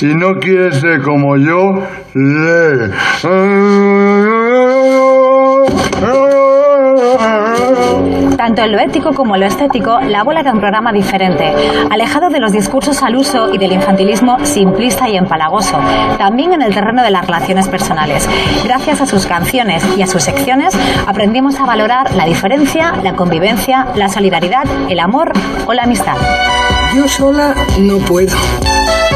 Si no quieres ser como yo, lee. Tanto en lo ético como en lo estético, la bola era un programa diferente, alejado de los discursos al uso y del infantilismo simplista y empalagoso, también en el terreno de las relaciones personales. Gracias a sus canciones y a sus secciones, aprendimos a valorar la diferencia, la convivencia, la solidaridad, el amor o la amistad. Yo sola no puedo.